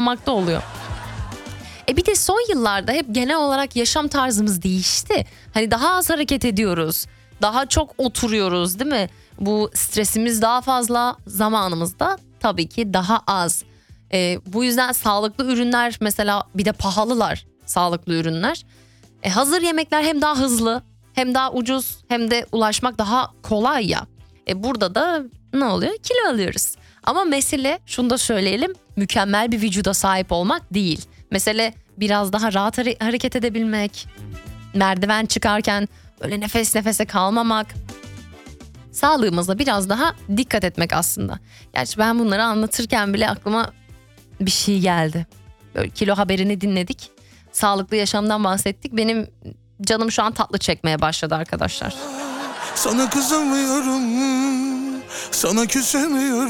yapmakta oluyor. Bir de son yıllarda hep genel olarak yaşam tarzımız değişti. Hani daha az hareket ediyoruz. Daha çok oturuyoruz, değil mi? Bu stresimiz daha fazla, zamanımız da tabii ki daha az. Bu yüzden sağlıklı ürünler mesela, bir de pahalılar sağlıklı ürünler. Hazır yemekler hem daha hızlı, hem daha ucuz, hem de ulaşmak daha kolay ya. Burada da ne oluyor? Kilo alıyoruz. Ama mesele, şunu da söyleyelim, mükemmel bir vücuda sahip olmak değil. Mesele biraz daha rahat hareket edebilmek, merdiven çıkarken öyle nefes nefese kalmamak, sağlığımıza biraz daha dikkat etmek aslında. Gerçi ben bunları anlatırken bile aklıma bir şey geldi. Böyle kilo haberini dinledik, sağlıklı yaşamdan bahsettik. Benim canım şu an tatlı çekmeye başladı arkadaşlar. Sana kızamıyorum, sana küsemiyorum.